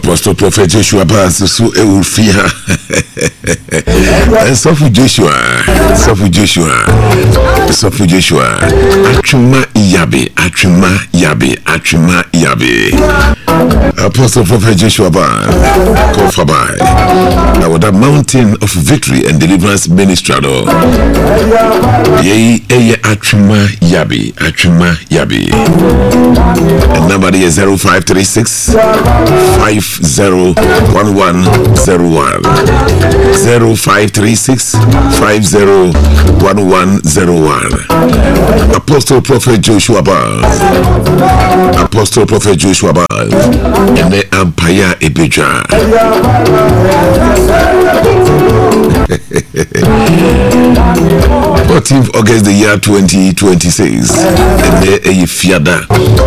Apostle Prophet Joshua Bas so Ewufia. Sofu Joshua. Atwima Yabe. Apostle Prophet Joshua Bas. Kofabai. Now the Mountain of Victory and Deliverance Ministry. Atwima Yabe. And number is 0536 501101. 0536 501101. Apostle Prophet Joshua Bas. And the Empire Ebija. 14th August the year 2026. And there a fiada.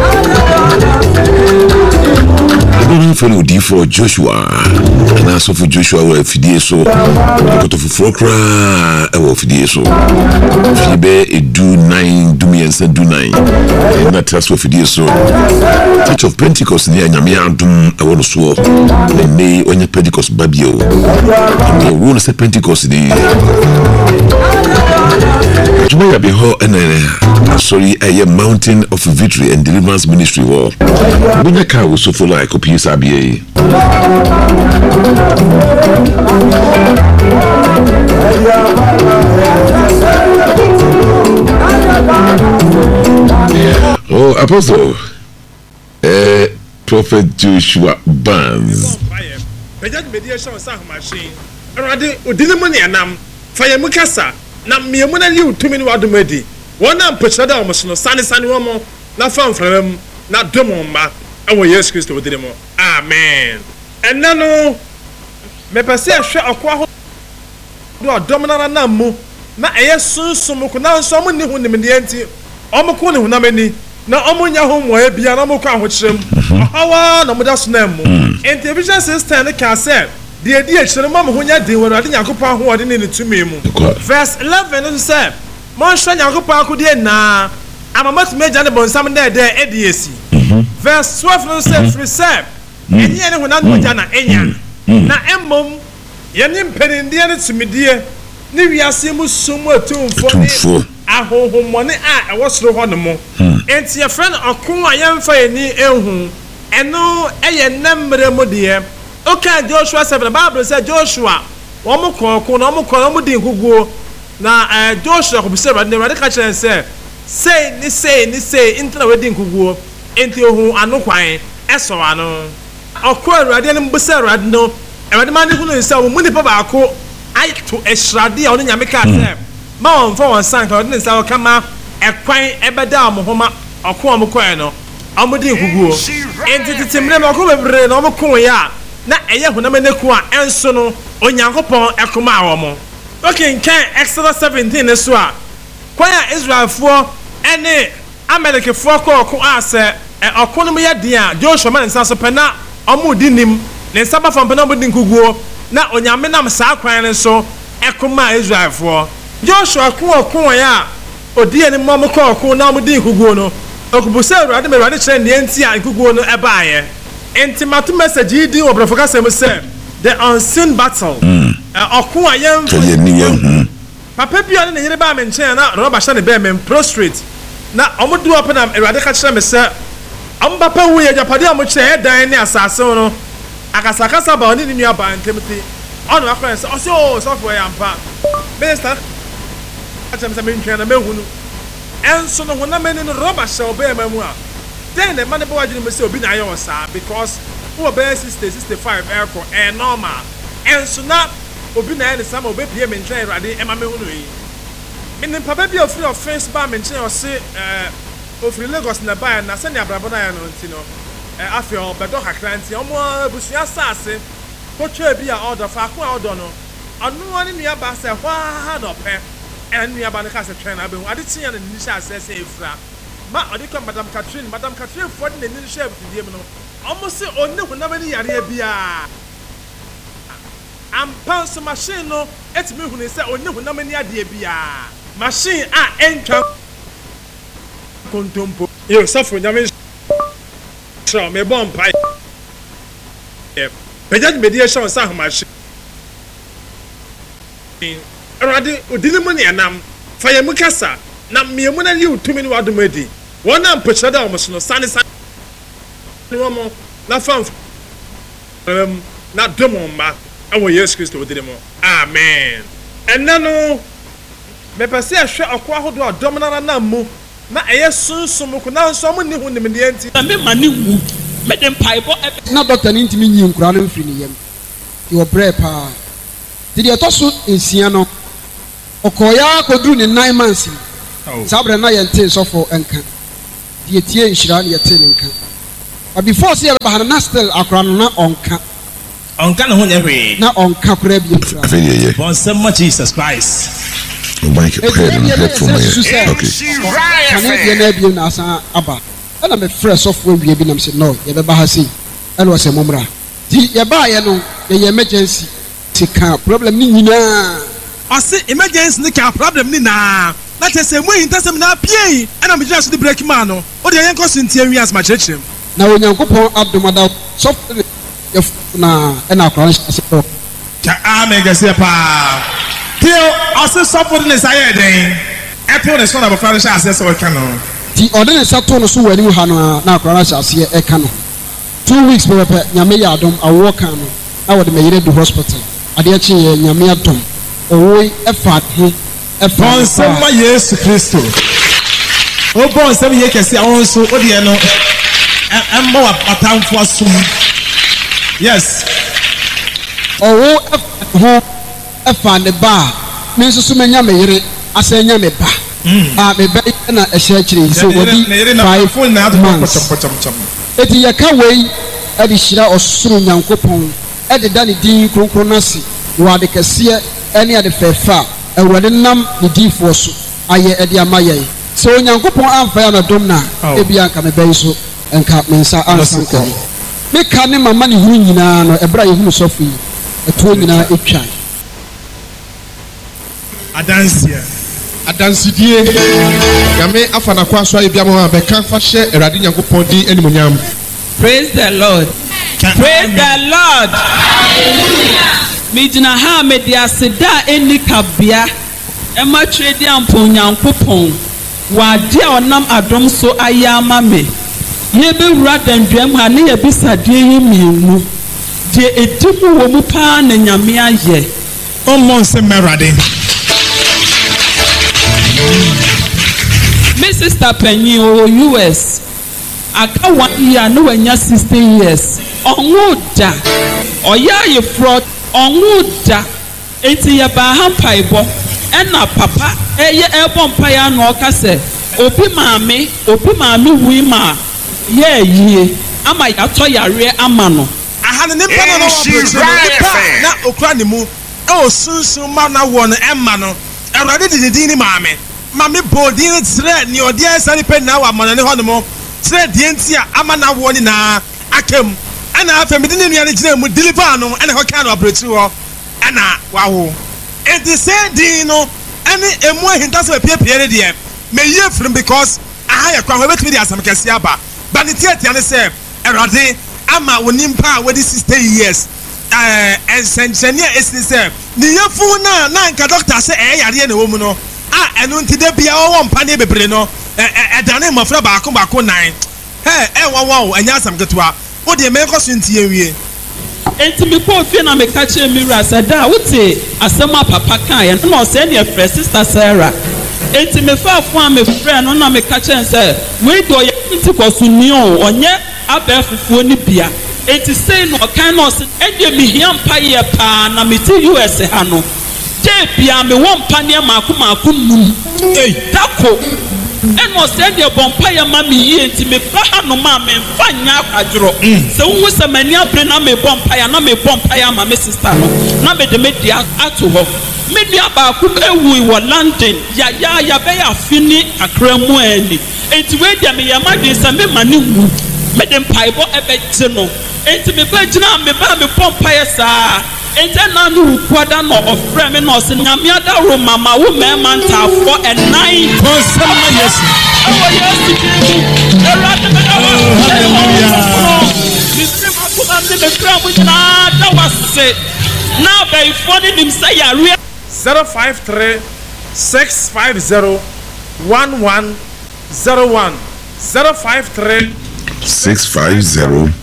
I don't follow D for Joshua. And also for Joshua will fidie so. Go to Frokra will fidie so. Fibe e do 9 do me and send do 9. And that trust for fidie so. Church of Pentecost near Nyamia Dum I want to swap. The nay on your Pentecost Babio. And you want to say Pentecost the Jumaya Beho and sorry, a Mountain of Victory and Deliverance Ministry War. Bunyaka was so full like PSABA. Oh, Apostle, Prophet Joshua Bas. Mediation machine. Already, Udinamoni and Fire Mukasa. Na miemuna liu 2 minutes wadumedi wona mpechada omosono sani womo na fan from na domo ma awo Yesu Kristo wodire mo amen enna no me pese hwe akwa do domna na mu na eye sunsun ko na nso mo ni hu nim de enti omko ni hu na mani na omunya ho mo ebia na mko ahokyerem hawa na moda so na mu enti vision system ne ka say the idea is that Mamma Hunya did what I think Yakupa who are in it to me. Verse 11 said, Monster Yakupa could hear now. I'm a much major about some day there at the AC. Verse 12 said, Recep, and yet when I'm with Jana Enya. Now, Embom, Yanim Penn Indiana to me, dear. Nivia Simus somewhere too for a home money. I was through one more. And to your friend Okuma Yam for any elhum, and no a number dear. Okay, Joshua 7, the Bible said Joshua, one more call, no more call, no more now, Joshua will be said, and the radical and say, into the wedding who into who are no quiet, as I know. Of course, Radian Bussera, no, and the man who is so many Pabako, I to a shradi on Yamika, Mount for one son, or didn't say, come out, a quiet Ebadam, Homa, or Quamoquano, Amudin who into the Timber, no more coya. Na eye hunamene ko a enso no onyankopon ekoma awomo okay kan Exodus 17 so a kwaya Israelfo ene Americafo ko ase okonom ye de a Joshua man nsa so pena omudinim ne nsa ba fam pena omudin kuguo na onyame nam saa kwan ne so ekoma Israelfo Joshua ko ya odi ene mom ko na omudin kuguo no okubusa Awurade me Awurade kire ne enti a kuguo no ebaaye Intimate message you do over the unseen battle. Okwa yam Papa Pia and Yereba mention na Robert Shane Bemen prostrate. Na omudu up na Eradika Chame say Papa we Japadia much head down near Sasono. Akasakasa ba oni ni aba Timothy. On wa friends also software ampa. Minister Acham say mention na mehunu. Enso no na meni no Robert Shane Bemen mu a. Then the man boy didn't say obi na yo sa because who be 65 aircraft and normal and so now obi na any some obi pie mention Awurade e ma me hunu yi in papa bi ofri offense ba mention o say ofri Lagos na ba na se ne abrabo na ya no ntino afi o bedo kakra nti omo busua saase ko twa bi a order fa ko order no anu ani nua ba se hwa do pe en nua ba ne ka se twen na be hu ade tia na ni sha se efra ma odi come Madam Catherine for the new chef to them no almost say only when nobody yare bia am pounds machine no et me hu say only when nobody ade bia machine enter contompo yo suffer nyame show me bomb pai pagya mediation sa ahomahye Erade odini mu ne enam fa ye mu kasa na miemu na ye utumi ni wadom adi wona mpechada o so no sane ni mo na fam na domo ma awo Yesu Kristo odini mo amen enna no me pese ahwe akwa hodo adom na mu na eye sunsum ko na nso mo ni hu nim ne anti na me mani wu me dem paibo na doctor ni ntimi nyi nkura no mfiri ne yam yo bre pa did you toss in no okoya kodru ni 9 months sabre na yente sofo enka die tie nhira na yete nka but before say ba na still akra no na onka na ho nyehwe na onka kura bi nkra afeye bon sama Jesus Christ Mike prayer no platform okay kan ye na bi na asa aba na me fresh sofo wie bi na me say no ye be ba ha sei e no se momra di ye ba ye no ye emergency sika problem ni nyina ase emergency ni ka problem ni na tese mu hintasem na pie ana me just the break man no o de yen koso ntie wi as ma chechem na onyankopon abdomada software na na akran se ko ja amega se pa tio ase support ne saye den eto ne so na bofra sha ase se waka no di ordinary sato no so wani ha no na akran sha ase e ka no 2 weeks pepe nyame ya adom awo kan no na wo de me yire du hospital ade achi nyame adom owo efa he bon sama Yesu Kristo o bon sama ye kesi awon so o de no emma wa patamfo asum yes owo efa ne ba me nso so menya me yire asa nya me ba me ba na ehye kire so wodi 5 months eti ye ka wei ade hira osoro nyankopon ade da ne din kronkron nase wa de kese ene ade fefa ewrade nam ne difo so aye ade amaye so nyankopon amfa ya na dom na ebia nka me bai so nka mensa ansanka me ka ne mama ne huru nyina no ebra ye hunu sofi eto nyina etwa adansidie yame afana kwa so ebia mo abeka fa hye erade nyankopon di animonyam. Praise the Lord. Praise the Lord. Hallelujah. Midina ha media seda eni kabia ema trade ampo nyankopon wa dia onam adom so ayama me ye be wura dandwam ha ne ye bisade yi mienu de edimu wo mu pa na nyame aye omon se merade me sister penny o US aka 1 year no wanya 16 years onwuda oya ye fraud onwuda enti ye ba ha paibo ena papa eye ebo mpaya no okase obi maame wi ma ye yie ama ya to yare ama no aha ne mpa no na okura ne mu e osunsun ma na wo no emma no erade didin ni maame bodin tre ni odi asani pe na wa manane ho no mo tre die ntia ama na wo ni na akem ana afemidi ne nua ne gina mu deliver no ana ho kan operate ho ana wawo it is said no any emu ahinta se pie ne de me ye from because aha ya kwa ho betimi de asam kase aba but the theater ne say erade ama onimpa we 60 years ensenchenia esi say ni yefu na nka doctor say yare na wo mu no enu ntide bia wo mpa ne bebre no edane mafra baako 9 wow anya asam ketwa wo de me koso ntie wie enti me ko fie na me ka che mi rasa da wote asema papa kan ya na o se ne frɛ sister Sarah enti me fa fo am me frɛ no na me ka che nse we do ya nti koso ni o onye abefufuo ni bia enti sei no kan no se ede mi hia mpa ye pa na me ti US ha no je bia me wo mpa ne maako num dako eno se de bompa ya mami yi enti me ba ha no ma me fa nya akwadro se wo se mani abre na me bompa ya ma me sister no na me de me dia ato ho me dia ba ku ewu wo London ya be ya fini akra mu ani enti we dia me ya ma de se me mani wu me de paibo ebe ti no enti me ba gina me ba me bompa ya sa enti na no kwada no ofre me no se nyame ada ro mama wo me man ta for a 9 konsama Yesu oh Yesu erade me da wo hallelujah nam ne mefra mo nyinaa da wase na bɛyifoɔ ne nim sɛ yare 053 650 1101 053 650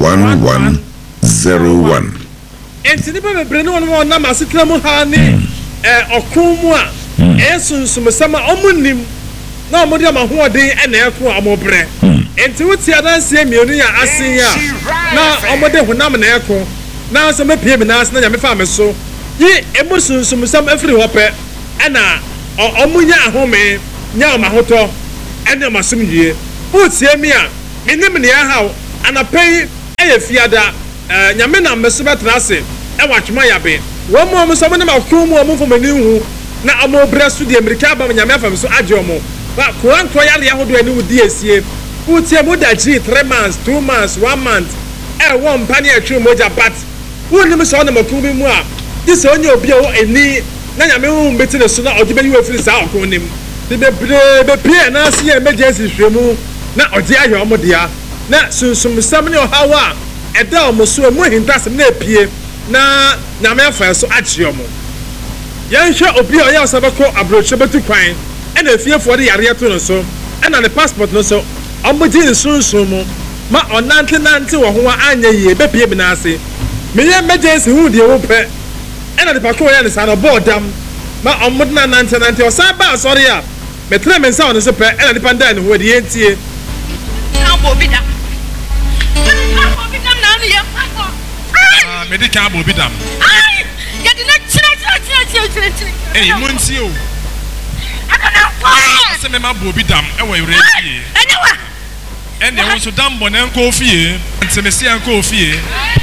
1101. enti nipa bebree ne wɔn nam asetena mu ha ne ɔkron mu a sunsumsɛm a ɔmo nim na ɔmo de ama hoɔden ɛna ɛko a ɔmo brɛ enti wotia adanseɛ mmienu yɛ asen a na ɔmo de honam na ɛko na sɛ mepie me na ase na nyame fa me so yi emu sunsumsɛm afiri hɔ pɛ ɛna ɔmo nya ahome nya ɔmahotɔ ɛne ɔmasom yie wotie mi a menim ne ɛhaw anapɛyi ɛyɛ fiada nyame na mmeso bɛtena ase ɛwɔ atwoma yabe wɔn mu ɔmo sɛ ɔmo nam akoro mu ɔmo mfom ani hu na ɔmo brɛ so deɛ mmirika aba nyame afam so agye ɔmo ba kurantɔ yare ahodoɔ ani wo di esie wotie mu da gyi 3 months 2 months 1 month ɛwɔ mpa ne atwere mogya bat wonim sɛ ɔnam akoro bi mu a gye sɛ ɔnyɛ obi a ɔwɔ ani na nyame ho mbɛti ne so na ɔgye bɛyi wɔ firi saa ɔkoro nim de bebree bepie anaase yɛ emergency hwɛmu na ɔgye ayɛ ɔmo dea na sunsumsɛm ne ɔhaw a ɛda ɔmo so emu ahintasɛm na epie na nyame afa so agye ɔmo yɛnhwɛ obi a ɔyɛ ɔsɛ bɛkɔ aburokye bɛtu kwan ɛna efiefoɔ de yareɛ to no so ɛna ne passport no so ɔmo gye ne sunsun mu ma ɔnante wɔ ho a anyɛ yie bɛpie bi n'ase meyɛ emergency hu deɛ wopɛ ɛna nipa ko yɛ ne saa no bɔɔ dam ma ɔmo de nante ɔsan ba asɔre a mɛtena me nsa wɔ ne so pɛ ɛna nipa nda ne ho adi yɛntie mede ka abo bi dam yɛde na kyerɛ ɛyi mo nti o sɛ mema bo bi dam ɛwɔ yɛrɛ fie ɛnɛ wo nso dam bɔ ne nkɔ fie nti me se nkɔ fie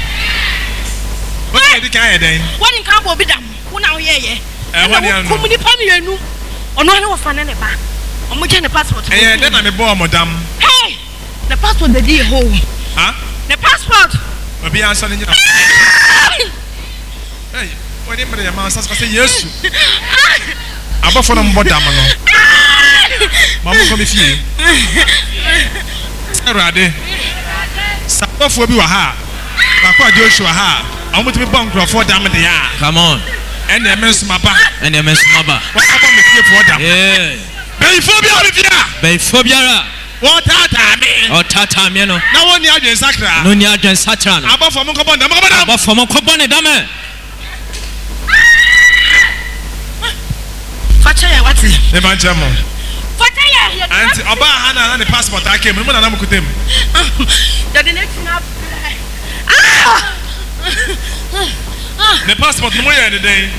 wɔn yɛde ka yɛ dɛn wɔn nka abo bi dam wo na woyɛyɛ ɛwɔ ne ano nipa mmienu ɔno ane wɔfa ne ba ɔmo gye ne passport ɛyɛ dɛ na me bɔ ɔmo dam hey ne passport de di yɛ hɔ ha ne passport obi ansa ne nyina hey wɔde mmerɛ yɛ ma sasa sɛ yesu abɔfo no mbɔ dam no ma mo kɔ me fie Awurade sabɔfo bi wɔ ha bakɔ a Joshua ha ɔmo tumi bɔ nkurɔfoɔ dam de ya come on ɛnna ɛmɛ nsumaba ɛnna ɛmɛ nsumaba wɔn abɔ me fie fo dam bɛyifo bi a me fie bɛyifo biara wɔn taataa me no na wɔn ni adwen sakra no ni adwen sakra no abɔfo mo nkɔbɔ dam abɔfo mo nkɔbɔ ne dam facha ya wati ne ba nkyɛn mo facha ya anti ɔbaa ha na ne passport ake mu na na mo kutem yɛde ne tina ne passport no mo yɛ ne den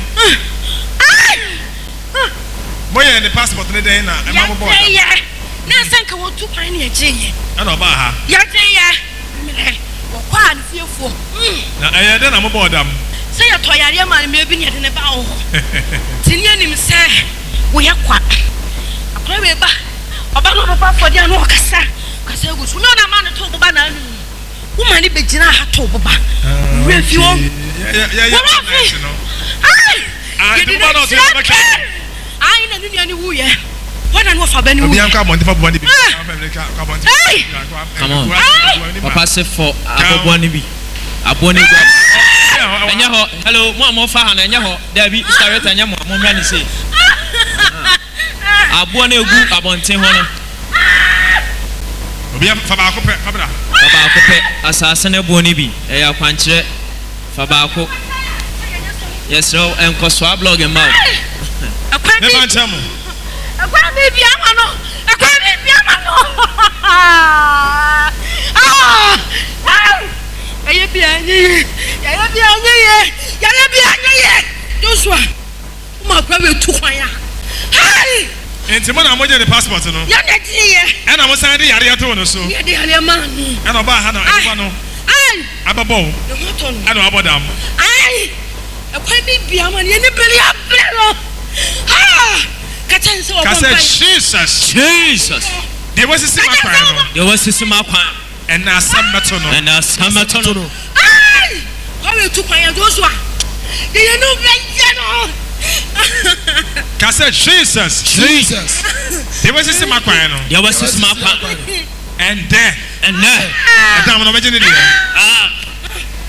mo yɛ ne passport ne den na ɛma mo bɔ ɔda na sanka wo tu kwan ne agye yɛ ɛna ɔbaa ha yɛgye yɛ mmerɛ wɔkɔ a ne fiefo na ɛyɛ den na mo bɔ ɔdam sɛ yɛtɔ yareɛ ma ne bi ne yɛde ne ba wɔ hɔ nti ne anim sɛ woyɛ kwa akora wei ba ɔba no ɔbɛba afɔde a na ɔkasa kasa agu so ne ɔna ma ne to boba na anu woma ne bɛgyina ha to boba wura fi wɔ wura fi yɛde ne kyerɛ ayi na ne nua ne wuyɛ wɔna ne wɔfa ba ne wuyɛ obi anka abɔnte fa boba ne bi come on papa se for abɔbɔ ne bi abɔ ne gua ɛnyɛ hɔ hello mo a mo fa ha na ɛnyɛ hɔ dabi starret ɛnyɛ mo mo mmra ne sei aboɔ no egu abɔnten hɔ no obi fa baako pɛ fa bra fa baako pɛ asase ne boɔ ne bi ɛyɛ akwankyerɛ fa baako yɛsrɛ nkɔsoa blog mma wo ne fa nkyɛn mo akwa bi ama no yɛyɛ bi anyɛ Joshua ma kwa be tu kwan ya hai enti mo na mo je the passport no ya na di ye ɛna mo san de yare ya to no so ya de yare ma no ɛna ba ha na ɛba no ai ababo no to no ɛna abodam ai akwa bi ama ne ne beli abre no ha kacha nse wo kasa Jesus de was sisi makwan no de was sisi makwan ɛna asam no ai kwa be tu kwan ya Joshua de ye no be ye no kasa Jesus de was sisi makwan no de was sisi makwan and there ɛdam no bɛgye ne deɛ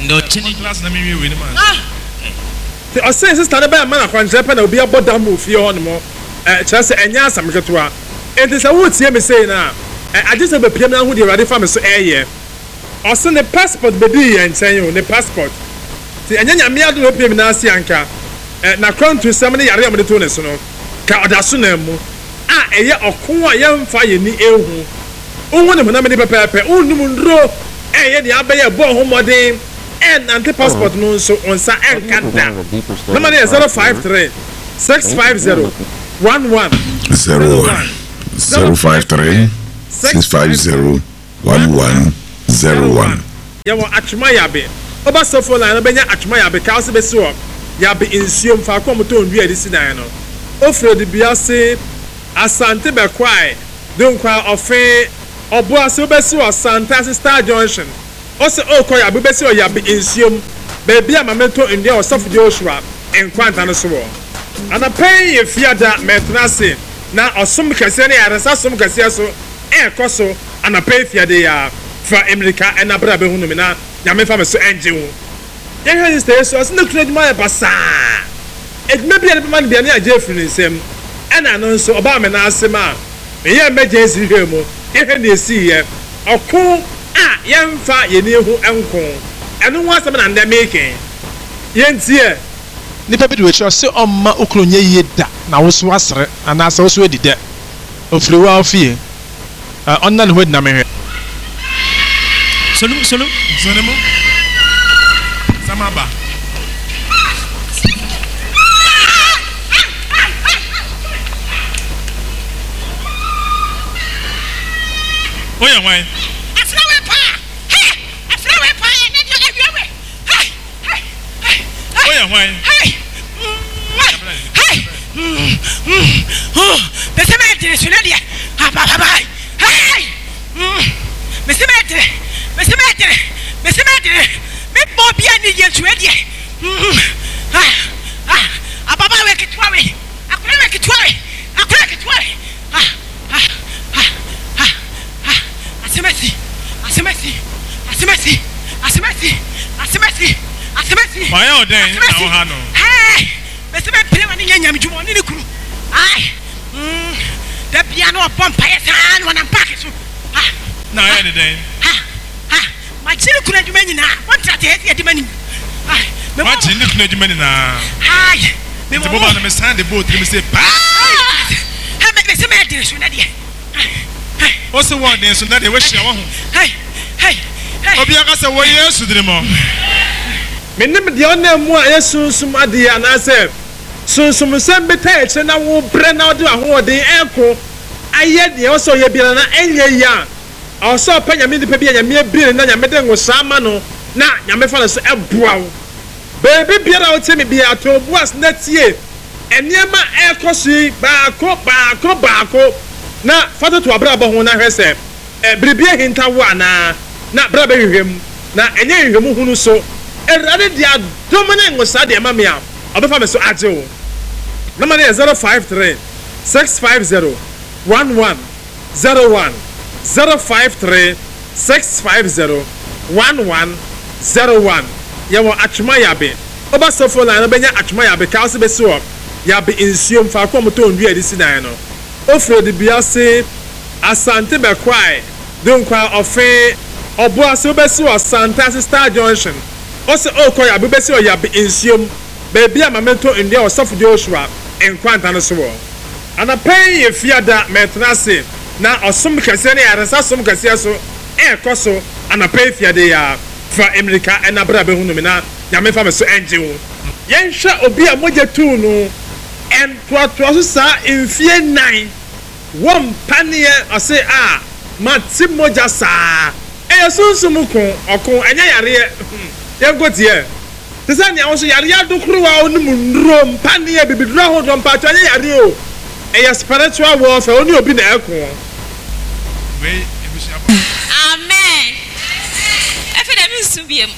No chini class na mi we ni man. The Osei sister na ba man akwankyerɛ pɛ na obi abɔ dam wɔ fie hɔ no mo. Kyerɛ sɛ ɛnyɛ asam ketewa. Enti sɛ wo tie me sei na agye sɛ bepiem na ho de Awurade fa me so ɛyɛ. Ɔse ne passport bedi yɛ nkyɛn o ne passport. Ti ɛnyɛ nyame ado no piem na ase anka. Na kwantu sɛm ne yare amde to ne so no. Ka ɔda so na mu. A ɛyɛ ɔko a yɛmfa yɛ ni ehu. Wo ne honam ne pɛpɛpɛ. Unum ndro ɛyɛ de abɛyɛ bɔ ho mɔden. Anti passport no nso onsa enka da. Number is 053 650 11 053 650 1101. Yawo atwuma yabe. Oba sofo line obenya atwuma yabe ka se besi wo. Yabe insuom fa ko moto ndua edi sidan no. Ofre de biase asante be kwai. Donkwa ofe obo ase obesi wo Santa Star Junction. Ose okoya abebesi o yabe insuom beebi amamento ndua osofo Joshua enkwanta no so wo. Ana pay ye fiada metrase na osom kase ne yaresa som kase so ekoso ana pay fiade ya fa America ena bra be hunu me na nyame fa me so enje hu. Ye hwe stay so ase na kunu adwuma ya basa. Edwuma bia ne be man bia ne agye afiri nsem ena no nso oba me na asema me ye emergency hwe mu ye hwe na esi ye oko a yemfa ye ne hu enko eno ho asem na ndemeke ye ntie nipa bi de wekyerɛ sɛ ɔmma okuro nyɛ yie da na wo so asere anaasɛ wo so adi dɛ ofiri wa ofie ɔnna ne ho adi na mehwɛ solum samaba oya wan oya wan why are they now hano hey bese me pele wani nyam jumo ni kuru ai the piano pompa yesan wana pack so na ya de den ma chiri kuna juma nyina won trate he de mani ai me ma chiri kuna juma nyina ai me mo ba na me stand the boat me say pa ha me se me de so na de o se wo de so na de we hia wo ho hey obi aka se wo Yesu dire mo menim de onam a yesunsum ade anase sunsum sem beta eche na wo bre na ode ahoden eko aye de o so ye bia na enye ya o so pa nyame nipa bia nyame bia na nyame de ngosa ma no na nyame fa no so eboa wo bebi bia o temi bia to boas na tie eniema ekosi baako na fato to abra bo ho na hwese bribia hinta wo ana na bra ba hwehwem na enye hwehwem hunu so erade dia domine ngosa de mamia obefa me so agye number is 053 650 1101 053 650 1101 yawo atwuma yabe oba sofo line obenya atwuma yabe ka ose besi wo yabe insuom fa ko moto ndua edi sidan no ofre de biase asante be kwai donkwa ofe obo ase obesi wo Santa Star Junction ose okoya abebesi o yabe insuom beebi amamento ndua osofo Joshua enkwanta no so wo ana pay ye fiada metrase na osom kase ne yaresa som kase so ekoso ana pay fiade ya fa America ena bra be hunu me na nyame fa me so enje wo yenhwa obi a moje tu no en to so sa enfie 9 won panie ase a mati moja sa sunsumu ko okon enya yare yengotie tesa ne awso yare adokruwa onum ndro mpanie bibidro ho do mpa to enya yare o eya spiritual warfare oni obi na ekon we amen efede mi subiem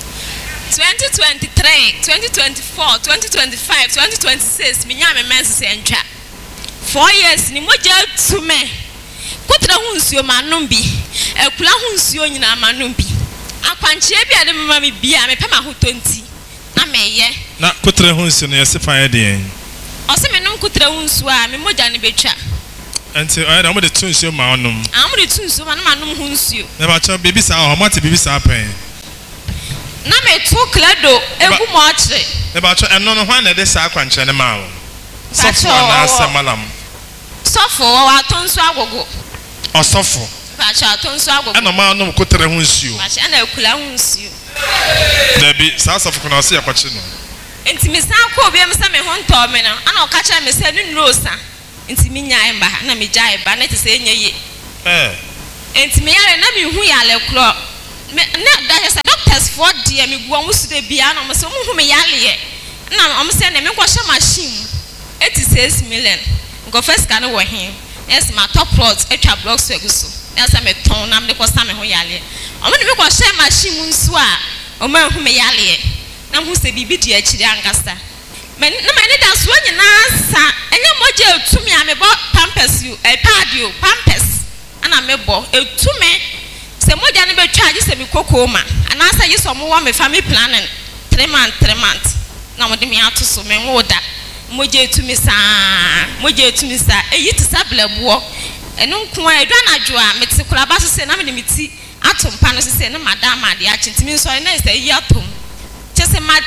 2023 2024 2025 2026 minya me mense entwa 4 years ni moja tume kutra hu nsuo manum bi ekula hu nsuo nyina manum bi akwankyerɛ bi a de mama me bia me pɛ ma ho tonti na meyɛ na kotre ho nsi no yɛse fa yɛ deɛ ɔse me nom kotre ho nsu a me mogya ne betwa enti ɔyɛ da mo de tunsuo ma onom mo de tunsuo ma na ma nom ho nsuo na ba cha bibi saa ɔmo ate bibi saa pɛn na me to kledo egu mo akyere na ba cha ɛno no hwan na de saa akwankyerɛ ne ma wo sɔfo na asamalam sɔfo wa tonso agogo ɔsɔfo ba cha tonso agogo ɛna ma nom kotre ho nsuo ba cha na ekula ho nsuo dabi saa sɔfo kono ɔse yakwache no enti me san ko obi am se me ho ntɔ me no ana ɔka kyerɛ me se ne nuro sa enti me nyae mba na me gyae ba na te se enye ye enti me yare na me hu yale kro me na da se doctors for dia me gu ɔmo sude bia na ɔmo se ɔmo hu me yale ye na ɔmo se na me nkɔ hye machine 86 million go first kan wo he yes ma top plot atwa blocks egu so yes me ton na me kɔ sa me ho yale ɔmo ne me kɔ hye machine mu nso a ɔmo hu me yale ye na hu se bibi di akyiri ankasa men na me ne da so nyina sa enye moje etumi a me bo pampers you padio pampers ana me bo etumi se moja ne betwa age se me kokoma ana sa yi so mo wo me family planning 3 months na mo de me ato so me wo da moje etumi sa eyi ti sa blabo eno nko a edwa na dwo a me ti kura ba so se na me de me ti atom pa no se na madam ade a chintimi so na se yi atom chese ma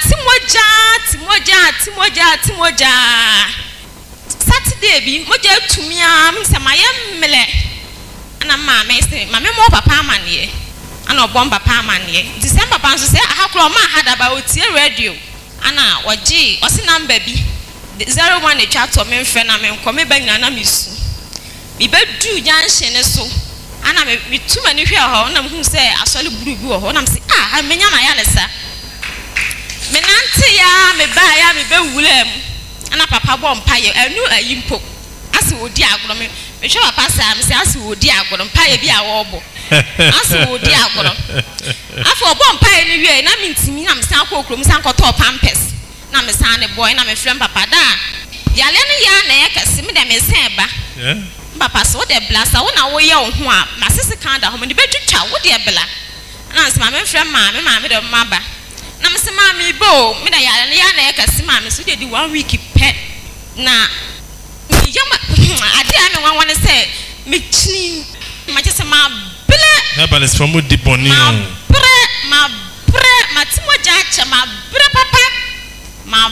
timoja Saturday bi moja tumi a me se ma ye mele ana ma me se ma me mo papa amane ana obom papa amane December pa so se ahakro ma hada ba otie radio ana oji osi number bi 01 e chat to me mfe na me nko me ba nyina na mesu bi bedu junction ne so ana me tuma ni hwe ho na me hu se asole buru bi ho na me se me nya ma ya lesa me nante ya me ba ya me be wulem ana papa bo mpa ye anu ayimpo ase wodi agoro me hwe papa sa me se ase wodi agoro mpa ye bi a wo bo ase wodi agoro afọ bo mpa ye ni wie na me ntimi na me san akọ me san kọtọ pampers na me san ne boy na me frem papa da yale ne ya na ye kase me de me sen ba papa so de blasa wo na wo ye wo ho a masese kan da ho me de betwitwa wo de bla na se ma me frem ma me de maba na me se ma me bo me da yale ne ya na ye kase ma me so de di 1 week pe na me yama ade a me wan se me chini ma chese ma ble na balance from the boni ma timoja acha ma bre papa ma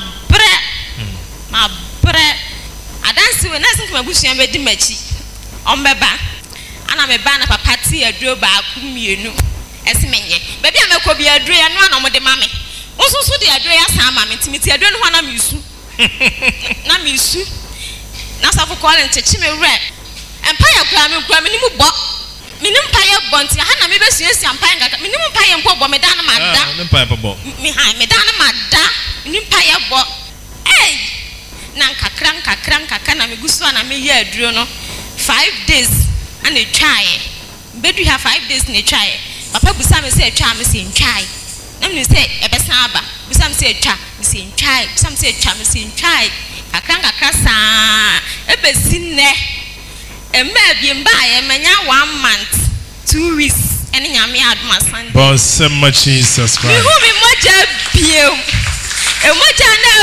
bre adansi we na sink ma busuan be di machi ombeba ana me ba na papa ti aduro ba akumienu ese menye ba bia me ko bi aduro ya no na mo de mame osusu de aduro ya sa mame timiti aduro no ho na misu na safu call nchechi me re empire kura me ni mu bo minim paye bonti ha na me be suesi empire ngaka minim paye mpo bo me da na mada empire bo me da na mada minim paye bo na nkakra na me gusu na me ye aduro no 5 days and try bedu ha 5 days na try papa busa me say twa me say try na me say e be san aba busa me say twa me say try busa me say twa me say try kakra sa e be sinne e ma bi mba ye manya 1 month 2 weeks ene nyame adoma Sunday boss Jesus Christ mi hu mi moja bio emoja na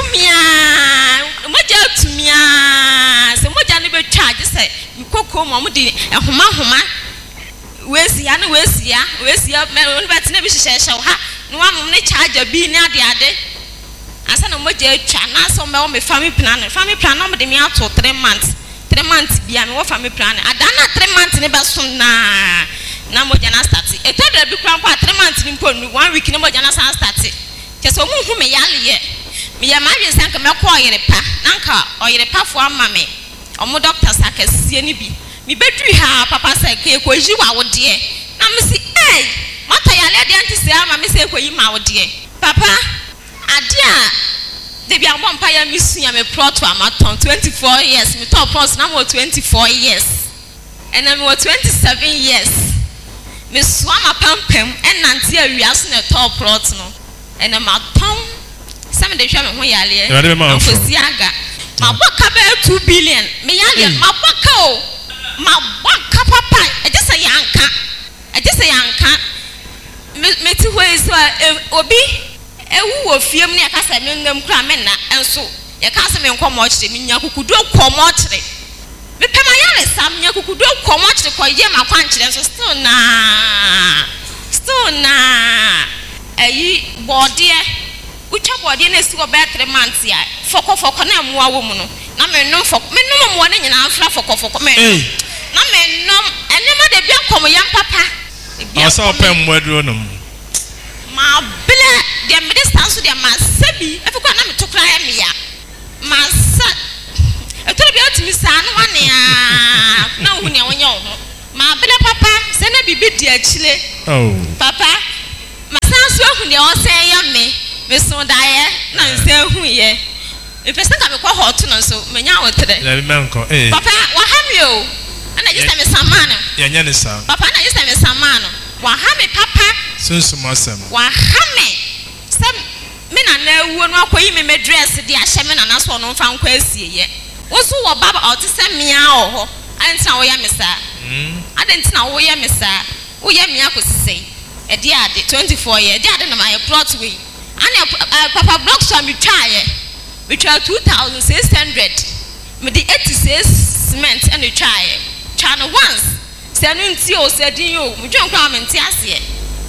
tumia se moja ne be charge se mikoko mo de ehoma wesi ya me no bet na bi hyehyehye ha no wa mo ne charge bi ni ade asa na moja atwa na so me wo me family plan no mo de me ato 3 months bia me wo family plan adana 3 months ne be so na moja na start etodra bi kran kwa 3 months ni mpo 1 week ne moja na start so mu hu me yale ye me ya ma hwe sanka me ko oyere pa nanka oyere pa fo ama me omo doctor sakasie ni bi me bedru ha papa say ko yi wa wo de na me si mata yale de anti se ama me say ko yi ma wo de papa ade a de bi amon pa ya me suya me plot amaton 24 years me top plus na mo 24 years and then mo 27 years me swama pampam enante awiase na top plot no and my tongue some of the shaman who yale Siaga my book 2 billion me yale my book papa I just say yanka me ti ho is obi ewu wo fiem ne aka se me ngam kura me na enso ye ka se me nkomo kire me nya kukudu komo kire me pema yare sam nya kukudu komo kire ko ye ma kwan kire enso still na ayi body ucha body na si go be 3 months ya foko na muwa wo mu no na me nom mo na nyina afra foko me na me nom enema de bia kom yam papa bia so pem mwaduro no ma bele de me distance de ma sabi afiko na me tokra ya me ya ma sa etoro bia otimi sa no wane a na hu ne wonye ho ma bele papa se na bibi di akile papa ma san so hu de o se ya me so dae na nse hu ye ifese ka me kwa hot no so menya wotere na me nko papa wa ha me o ana jisa me samano ya nya ne sa papa na jisa me samano wa ha me papa sunsum asem wa ha me sam me na na ewu no akoyi me dress de ahye me na na so no mfa nkwa asie ye wo so wo baba o te se mia o ho antina wo ya me sa adentina wo ya me sa wo ya mia ko sisei e de ade 24 years de ade na my plot we ana papa block so me twaye we try 2600 me the 86 cement and we try no once say no nti o say din yo me dwen kwa me nti ase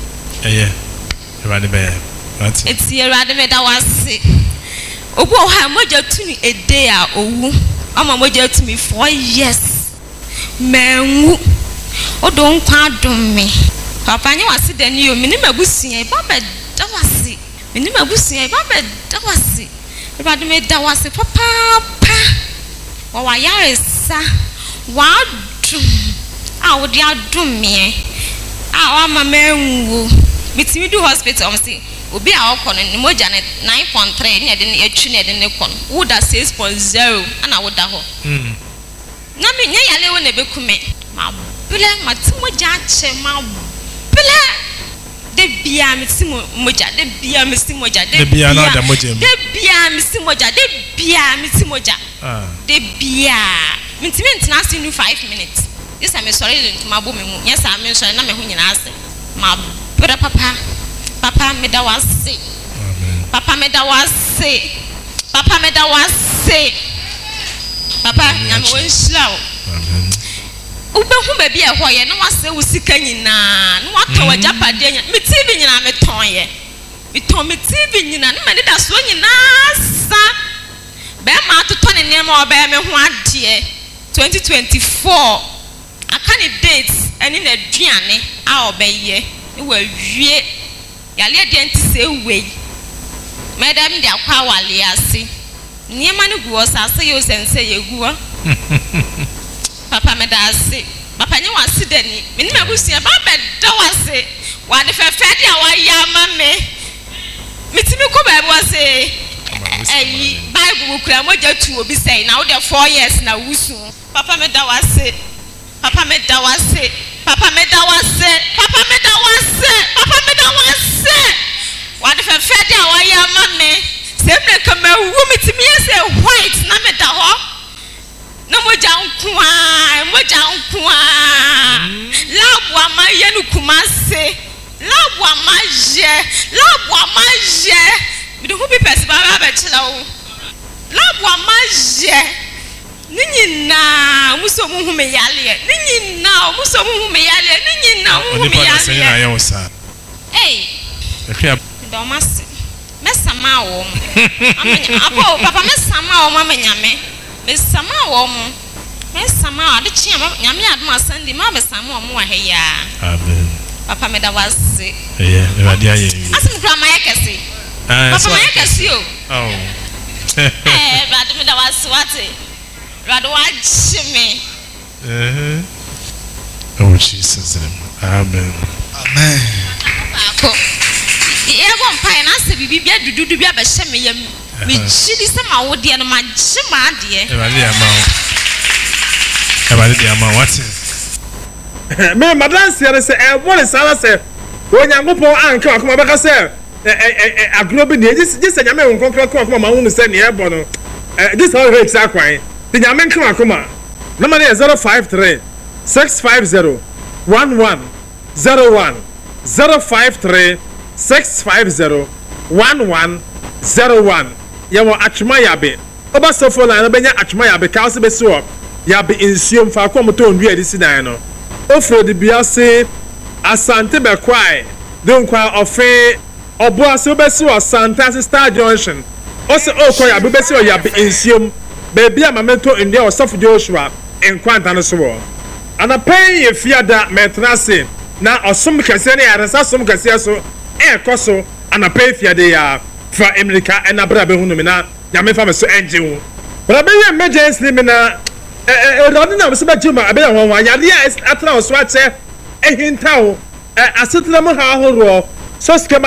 erade be what eti erade me da wase obo ha moja tuni ede a owu ama moja tumi 4 years menwu odo nkwa dum me papa nya wase dani yo me ni mabusia ba be da wase me ni mabusia ba be da wase erade me da wase papa wa yare sa wa dum a wo dia dum me a wa mama enwu bitimi do hospital say obi a okono ni moja ne 9.3 ne de ne atwi ne de ne kono wo da 6.0 ana wo da ho na me nya yale wo ne bekume ma bele ma ti moja che ma bele de bia mi si moja de bia mi si moja de bia na da moja de bia mi si moja de bia mi si moja de bia mi ti mentina si nu 5 minutes this am sorry to ma bo me mu yes am sorry na me ho nyina ase ma bere papa me da wase papa me da wase papa me da wase papa na me won shira o ube hu ba bia ho ye na wase wo sika nyina na wato wa japade nya me tv nyina me ton ye me ton me tv nyina na me da so nyina sa be ma to ne ne ma oba me ho ade 2024 akani dates eni na aduane a obaye e wa wie yale de nti se we madam de akwa wale ase niema ne guo sase yo sense ye guo papa me da ase papa nye wase dani me ni mabusia ba be da wase wa de fefe de a wa ya ma me timi ko ba bo ase Bible kura moja tu obi say na wo de 4 years na wusu papa me da wase papa me da wase papa me da wase papa me da wase papa me da wase wa de fe de a wa ya ma me se me ka ma wu mi timi say white na me da ho na moja nkwa labu amaye nu kumase labu amaje mi do bi pesi ba ba chila o labu amaje ninyina muso mu hu me yale ninyina muso mu hu me yale ninyina hu me yale do mas mesama wo amenya apo papa mesama wo amenya mesama wo mesama ade chia nyame adom asande ma mesama wo wa he ya amen papa me da wase erade aye asim kra ma yakese papa ma yakese o erade me da wase wate erade wa chime oh Jesus amen amen ko yego mpa na se bibi bia dududu bia be hye me yam me chidi se ma wo de no ma gye ma de erade de ama what me madan sere se e bo le sala se onyankopon anka akoma beka se agrobi ne just nyame nkonkra ko akoma ma hunu se ne e bo no this how it sakwan the nyame nka akoma number 053 650 1101 053-650-1101 yɛwɔ atwema yabe ɔba sɔfo line no bɛnya atwema yabe ka ɔsɛ bɛsi wɔ yabe nsuom faako a motɔ ndua de si dan no ofuro de bia se asante bɛkwae de nkwa ɔfe ɔboa se wobɛsi wɔ asante ase star junction ɔsɛ ɔkɔ yabe bɛsi wɔ yabe nsuom baabi a mametɔ ndua wɔ sɔfo joshua nkwanta no so wɔ anapɛn yɛ fiada mɛtena ase na ɔsom kɛseɛ ne yɛaresa som kɛseɛ so ɛɛkɔ so anapɛn fiade yɛ fa emirika ɛna bra bɛhu no me na nyame fa me so ɛngye wo bra bɛyɛ emergency ne me na ɛrɔde na sɛ bɛgye ma ɛbɛyɛ hɔ hɔ yadeɛ a atena wo so akyɛ ɛhinta wo asetena mu ha ahoroɔ so